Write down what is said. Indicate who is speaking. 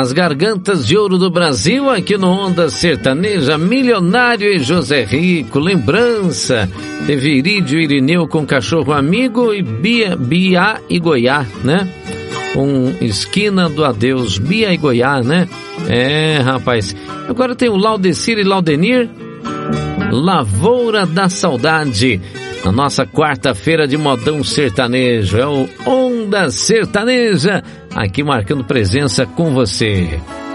Speaker 1: As Gargantas de Ouro do Brasil, aqui no Onda Sertaneja, Milionário e José Rico, lembrança, teve Irídio e Irineu com Cachorro Amigo e Bia e Goiá, né? Com Esquina do Adeus, Bia e Goiá, né? Rapaz, agora tem o Laudecir e Laudenir, Lavoura da Saudade, na nossa quarta-feira de modão sertanejo, é o Onda Sertaneja, aqui marcando presença com você.